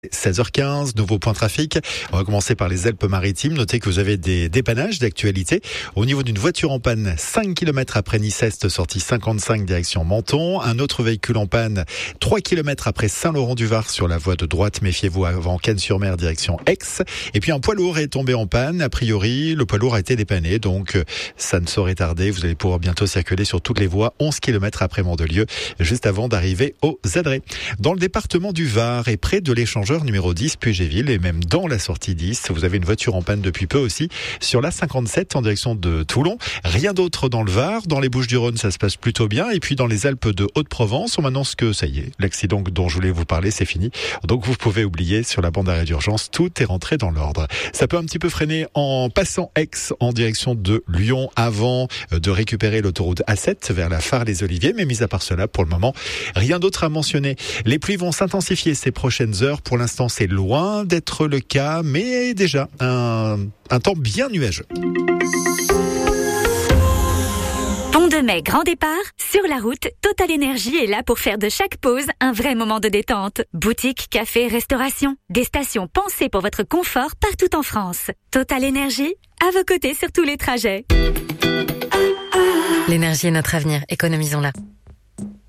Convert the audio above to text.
16h15, nouveau point trafic. On va commencer par les Alpes-Maritimes. Notez que vous avez des dépannages d'actualité. Au niveau d'une voiture en panne, 5 km après Nice-Est, sortie 55 direction Menton. Un autre véhicule en panne, 3 km après Saint-Laurent-du-Var sur la voie de droite. Méfiez-vous avant Cannes-sur-Mer direction Aix. Et puis un poids lourd est tombé en panne. A priori, le poids lourd a été dépanné, donc ça ne saurait tarder. Vous allez pouvoir bientôt circuler sur toutes les voies. 11 km après Mandelieu, juste avant d'arriver au Zadré. Dans le département du Var et près de l'échangeur numéro 10, Puget-Ville, et même dans la sortie 10, vous avez une voiture en panne depuis peu aussi sur la 57 en direction de Toulon. Rien d'autre dans le Var. Dans les Bouches-du-Rhône, ça se passe plutôt bien. Et puis dans les Alpes de Haute-Provence, on m'annonce que ça y est, l'accident dont je voulais vous parler, c'est fini. Donc vous pouvez oublier, sur la bande d'arrêt d'urgence, tout est rentré dans l'ordre. Ça peut un petit peu freiner en passant Aix en direction de Lyon avant de récupérer l'autoroute A7 vers la Phare-les-Oliviers. Mais mis à part cela, pour le moment, rien d'autre à mentionner. Les pluies vont s'intensifier ces prochaines heures. Pour l'instant, c'est loin d'être le cas, mais déjà un temps bien nuageux. Pont de Mai, grand départ. Sur la route, Total Énergie est là pour faire de chaque pause un vrai moment de détente. Boutique, café, restauration. Des stations pensées pour votre confort partout en France. Total Énergie, à vos côtés sur tous les trajets. L'énergie est notre avenir, économisons-la.